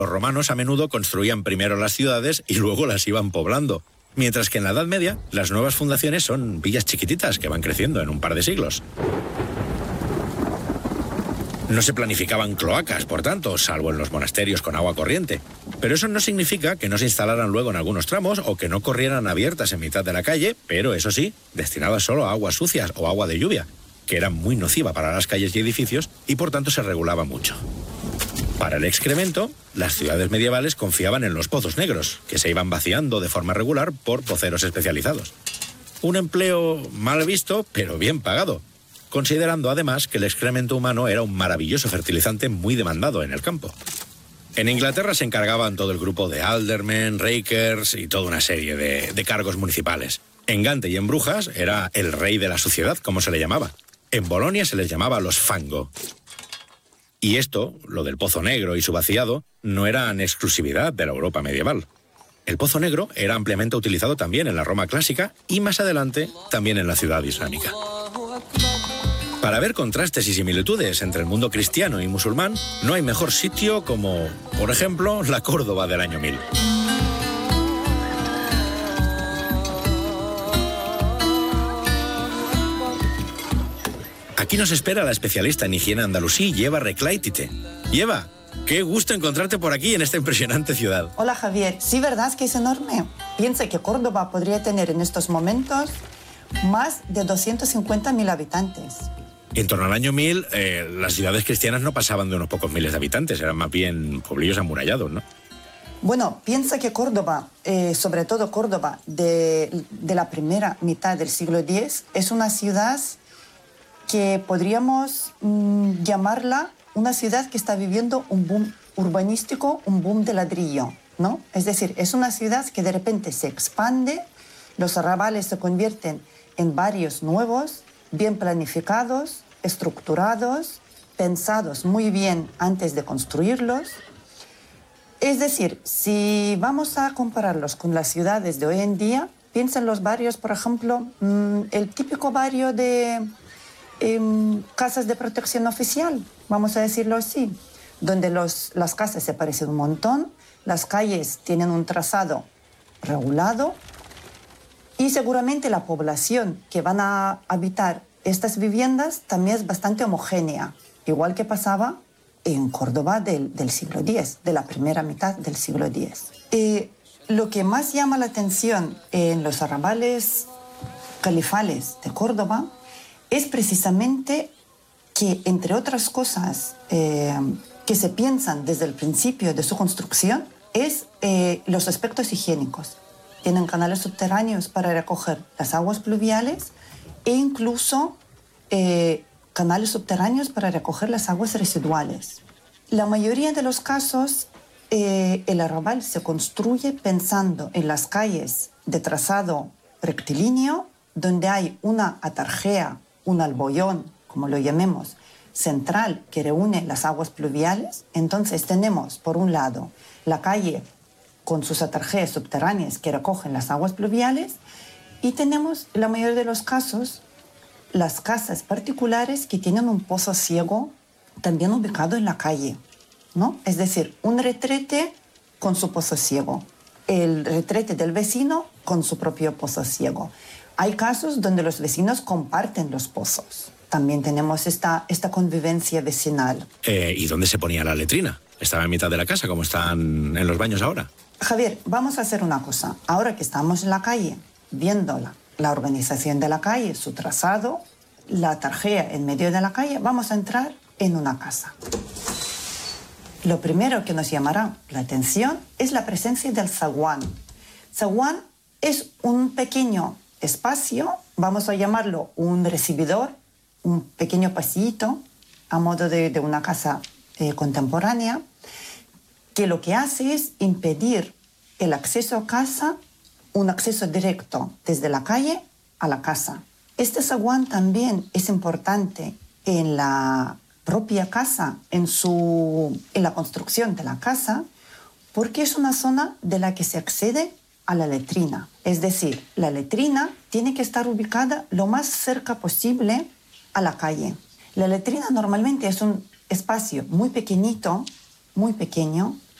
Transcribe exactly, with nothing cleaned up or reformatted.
Los romanos a menudo construían primero las ciudades y luego las iban poblando, mientras que en la Edad Media las nuevas fundaciones son villas chiquititas que van creciendo en un par de siglos. No se planificaban cloacas, por tanto, salvo en los monasterios con agua corriente. Pero eso no significa que no se instalaran luego en algunos tramos o que no corrieran abiertas en mitad de la calle, pero eso sí, destinadas solo a aguas sucias o agua de lluvia, que era muy nociva para las calles y edificios y por tanto se regulaba mucho. Para el excremento, las ciudades medievales confiaban en los pozos negros, que se iban vaciando de forma regular por poceros especializados. Un empleo mal visto, pero bien pagado, considerando además que el excremento humano era un maravilloso fertilizante muy demandado en el campo. En Inglaterra se encargaban todo el grupo de aldermen, rakers y toda una serie de, de cargos municipales. En Gante y en Brujas era el rey de la suciedad, como se le llamaba. En Bolonia se les llamaba los fango. Y esto, lo del pozo negro y su vaciado, no eran exclusividad de la Europa medieval. El pozo negro era ampliamente utilizado también en la Roma clásica y más adelante también en la ciudad islámica. Para ver contrastes y similitudes entre el mundo cristiano y musulmán, no hay mejor sitio como, por ejemplo, la Córdoba del año mil. Aquí nos espera la especialista en higiene andalusí, Yeva Reclaitite. Yeva, qué gusto encontrarte por aquí en esta impresionante ciudad. Hola Javier, sí, verdad es que es enorme. Piensa que Córdoba podría tener en estos momentos más de doscientos cincuenta mil habitantes. En torno al año mil, eh, las ciudades cristianas no pasaban de unos pocos miles de habitantes, eran más bien pueblillos amurallados, ¿no? Bueno, piensa que Córdoba, eh, sobre todo Córdoba de, de la primera mitad del siglo diez, es una ciudad que podríamos mmm, llamarla una ciudad que está viviendo un boom urbanístico, un boom de ladrillo, ¿no? Es decir, es una ciudad que de repente se expande, los arrabales se convierten en barrios nuevos, bien planificados, estructurados, pensados muy bien antes de construirlos. Es decir, si vamos a compararlos con las ciudades de hoy en día, piensa en los barrios, por ejemplo, mmm, el típico barrio de eh, casas de protección oficial, vamos a decirlo así, donde los, las casas se parecen un montón, las calles tienen un trazado regulado, y seguramente la población que van a habitar estas viviendas también es bastante homogénea, igual que pasaba en Córdoba del, del siglo diez, de la primera mitad del siglo diez. Eh, lo que más llama la atención en los arrabales califales de Córdoba es precisamente que, entre otras cosas eh, que se piensan desde el principio de su construcción, es eh, los aspectos higiénicos. Tienen canales subterráneos para recoger las aguas pluviales e incluso eh, canales subterráneos para recoger las aguas residuales. La mayoría de los casos, eh, el arrabal se construye pensando en las calles de trazado rectilíneo, donde hay una atarjea, un albollón, como lo llamemos, central que reúne las aguas pluviales. Entonces tenemos, por un lado, la calle con sus atarjeas subterráneas que recogen las aguas pluviales, y tenemos, en la mayoría de los casos, las casas particulares que tienen un pozo ciego también ubicado en la calle, ¿no? Es decir, un retrete con su pozo ciego, el retrete del vecino con su propio pozo ciego. Hay casos donde los vecinos comparten los pozos. También tenemos esta, esta convivencia vecinal. Eh, ¿Y dónde se ponía la letrina? ¿Estaba en mitad de la casa, como están en los baños ahora? Javier, vamos a hacer una cosa. Ahora que estamos en la calle, viendo la, la organización de la calle, su trazado, la tarjea en medio de la calle, vamos a entrar en una casa. Lo primero que nos llamará la atención es la presencia del zaguán. Zaguán es un pequeño espacio, vamos a llamarlo un recibidor, un pequeño pasillito a modo de, de una casa eh, contemporánea, que lo que hace es impedir el acceso a casa, un acceso directo desde la calle a la casa. Este zaguán también es importante en la propia casa, en, su, en la construcción de la casa, porque es una zona de la que se accede a la letrina. Es decir, la letrina tiene que estar ubicada lo más cerca posible a la calle. La letrina normalmente es un espacio muy pequeñito, muy pequeño,